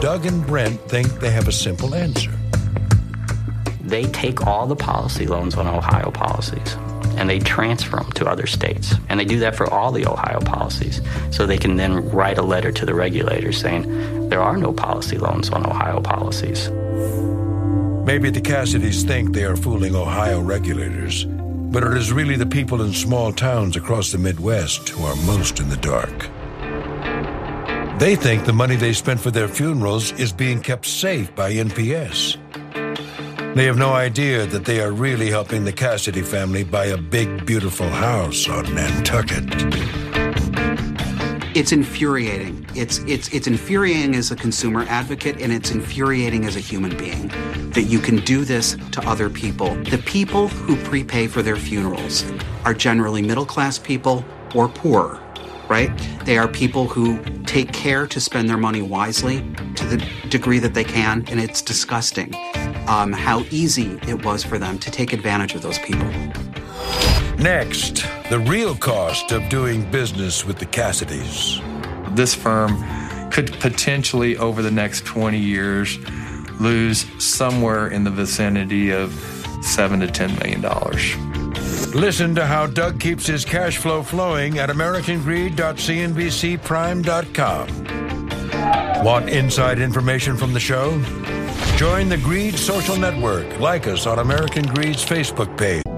Doug and Brent think they have a simple answer. They take all the policy loans on Ohio policies and they transfer them to other states. And they do that for all the Ohio policies. So they can then write a letter to the regulators saying there are no policy loans on Ohio policies. Maybe the Cassidys think they are fooling Ohio regulators, but it is really the people in small towns across the Midwest who are most in the dark. They think the money they spent for their funerals is being kept safe by NPS. They have no idea that they are really helping the Cassidy family buy a big, beautiful house on Nantucket. It's infuriating. It's infuriating as a consumer advocate, and it's infuriating as a human being that you can do this to other people. The people who prepay for their funerals are generally middle-class people or poor, right? They are people who take care to spend their money wisely to the degree that they can, and it's disgusting how easy it was for them to take advantage of those people. Next, the real cost of doing business with the Cassidys. This firm could potentially, over the next 20 years, lose somewhere in the vicinity of $7 to $10 million. Listen to how Doug keeps his cash flow flowing at AmericanGreed.cnbcprime.com. Want inside information from the show? Join the Greed Social Network. Like us on American Greed's Facebook page.